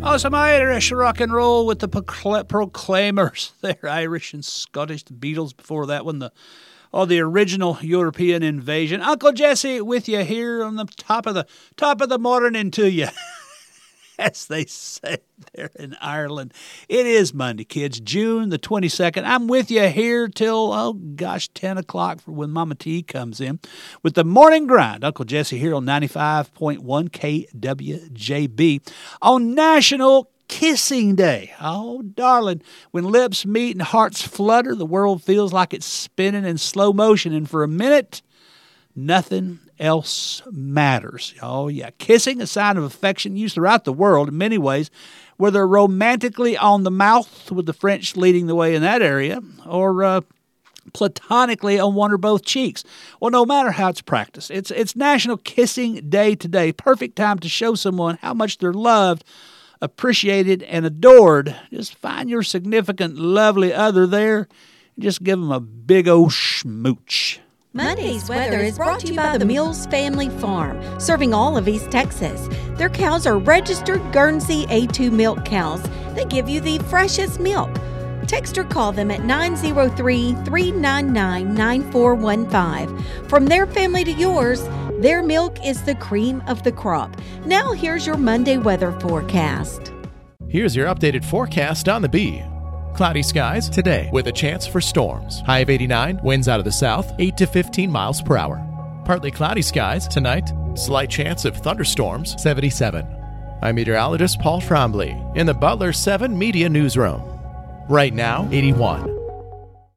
Oh, some Irish rock and roll with the Proclaimers. They're Irish and Scottish. The Beatles before that one. The original European invasion. Uncle Jesse with you here on the top of the morning to you. As they say there in Ireland. It is Monday, kids, June the 22nd. I'm with you here till, 10 o'clock for when Mama T comes in with the Morning Grind. Uncle Jesse here on 95.1 KWJB on National Kissing Day. Oh, darling, when lips meet and hearts flutter, the world feels like it's spinning in slow motion, and for a minute, nothing else matters. Oh, yeah. Kissing, a sign of affection used throughout the world in many ways, whether romantically on the mouth, with the French leading the way in that area, or platonically on one or both cheeks. Well, no matter how it's practiced, it's National Kissing Day today. Perfect time to show someone how much they're loved, appreciated, and adored. Just find your significant, lovely other there and just give them a big old smooch. Monday's weather is brought to you by the Mills Family Farm, serving all of East Texas. Their cows are registered Guernsey A2 milk cows that give you the freshest milk. Text or call them at 903-399-9415. From their family to yours, their milk is the cream of the crop. Now here's your Monday weather forecast. Here's your updated forecast on the Bee. Cloudy skies today with a chance for storms. High of 89, winds out of the south, 8 to 15 miles per hour. Partly cloudy skies tonight, slight chance of thunderstorms, 77. I'm meteorologist Paul Trombley in the Butler 7 Media Newsroom. Right now, 81.